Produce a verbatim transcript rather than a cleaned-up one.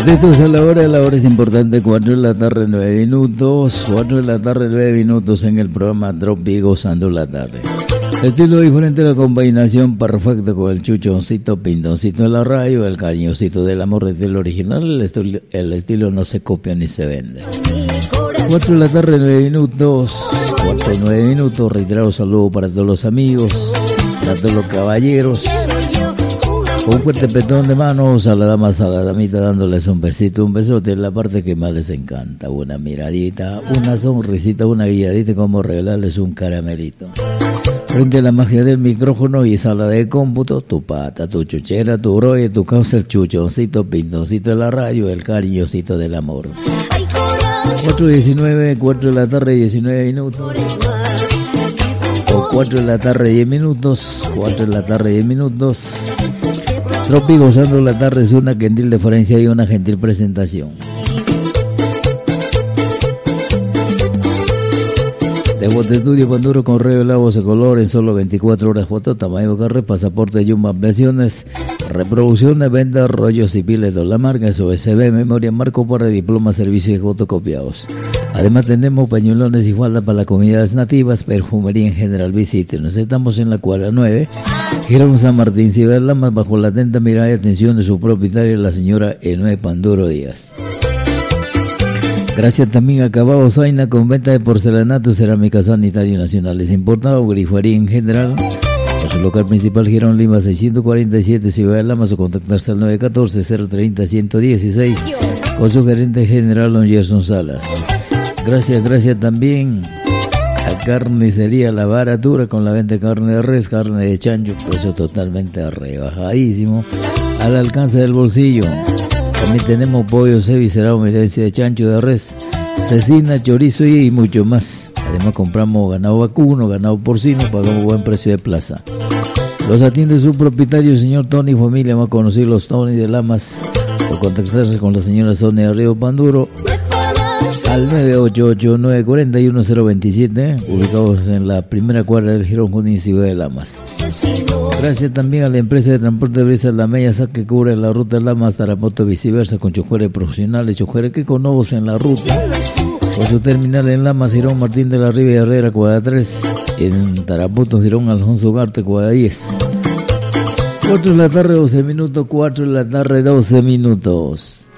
Atentos a la hora, la hora es importante, cuatro de la tarde, nueve minutos, cuatro de la tarde, nueve minutos en el programa Drop B Gozando la Tarde. Estilo diferente, la combinación perfecta con el chuchoncito, pintoncito de la radio, el cariñosito del amor, estilo original, el estilo, el estilo no se copia ni se vende. cuatro de la tarde, nueve minutos, cuatro, nueve minutos, reiterado saludo para todos los amigos, para todos los caballeros. Con un fuerte petón de manos a la dama, a la damita, dándoles un besito, un besote en la parte que más les encanta. Una miradita, una sonrisita, una guiadita, como regalarles un caramelito. Frente a la magia del micrófono y sala de cómputo, tu pata, tu chuchera, tu broye, tu causa, el chuchoncito, pintoncito de la radio, el cariñosito del amor. cuatro diecinueve, cuatro de la tarde, diecinueve minutos. O cuatro de la tarde, diez minutos. cuatro de la tarde, diez minutos. Drop B Gozando la Tarde es una gentil deferencia y una gentil presentación. De Bote Estudio Panduro con Reo Lagos de color en solo veinticuatro horas, foto, tamaño carre, pasaporte Yuma, ampliaciones, reproducciones, ventas, rollos y piles de la marca, S O S B, memoria, marco para diplomas, servicios y fotocopiados. Además tenemos pañuelones y falda para las comunidades nativas, perfumería en general, visítenos. Estamos en la cuadra nueve, Girón San Martín, Ciudad Lamas, bajo la atenta mirada y atención de su propietaria, la señora Enoe Panduro Díaz. Gracias también a Cabao Zaina, con venta de porcelanato, cerámica sanitario nacionales importado, grifería en general. Por su local principal, Girón Lima seiscientos cuarenta y siete, Ciudad de Lamas, o contactarse al nueve uno cuatro, cero tres cero, uno uno uno seis con su gerente general, don Gerson Salas. Gracias, gracias también a Carnicería La Baratura, con la venta de carne de res, carne de chancho, precio totalmente rebajadísimo, al alcance del bolsillo. También tenemos pollo cevicerado, medencia de chancho, de res, cecina, chorizo y mucho más. Además compramos ganado vacuno, ganado porcino, pagamos buen precio de plaza. Los atiende su propietario, señor Tony Familia, más conocido los Tony de Lamas, o contactarse con la señora Sonia Río Panduro al nueve ocho ocho, nueve cuatro uno, cero dos siete, ubicados en la primera cuadra del Girón Junín, Ciudad de Lamas. Gracias también a la empresa de transporte de Brisa La Mella, que cubre la ruta Lamas, Tarapoto, viceversa, con choferes profesionales, choferes que conocen en la ruta. Con su terminal en Lamas, Girón Martín de la Riva Herrera, cuadra tres, en Tarapoto, Girón Alfonso Ugarte, cuadra diez. cuatro de la tarde, doce minutos, cuatro de la tarde, doce minutos.